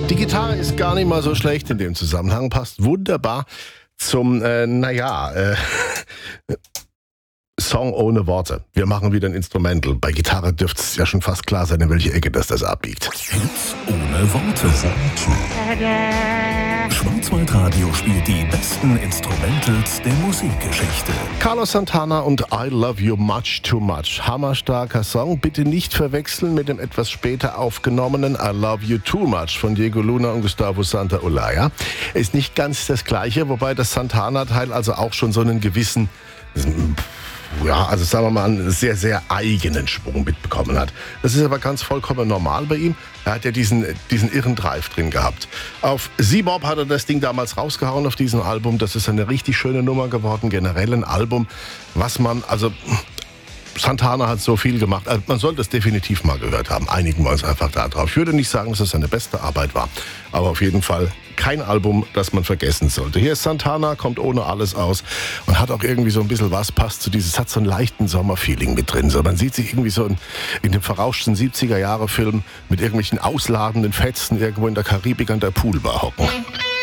Die Gitarre ist gar nicht mal so schlecht in dem Zusammenhang, passt wunderbar zum, Song ohne Worte. Wir machen wieder ein Instrumental. Bei Gitarre dürfte es ja schon fast klar sein, in welche Ecke das abbiegt. Hits ohne Worte. Schwarzwaldradio spielt die besten Instrumentals der Musikgeschichte. Carlos Santana und I Love You Much Too Much. Hammerstarker Song. Bitte nicht verwechseln mit dem etwas später aufgenommenen I Love You Too Much von Diego Luna und Gustavo Santaolalla. Ist nicht ganz das Gleiche, wobei das Santana-Teil also auch schon so einen gewissen, sagen wir mal, einen sehr, sehr eigenen Schwung mitbekommen hat. Das ist aber ganz vollkommen normal bei ihm. Er hat ja diesen irren Drive drin gehabt. Auf Zebop hat er das Ding damals rausgehauen auf diesem Album. Das ist eine richtig schöne Nummer geworden. Generell ein Album, Santana hat so viel gemacht. Also man sollte es definitiv mal gehört haben. Einigen wir uns einfach da drauf. Ich würde nicht sagen, dass es seine beste Arbeit war. Aber auf jeden Fall kein Album, das man vergessen sollte. Hier ist Santana, kommt ohne alles aus und hat auch irgendwie so ein bisschen passt zu dieses, hat so einen leichten Sommerfeeling mit drin. So, man sieht sich irgendwie so in dem verrauschten 70er-Jahre-Film mit irgendwelchen ausladenden Fetzen irgendwo in der Karibik an der Poolbar hocken.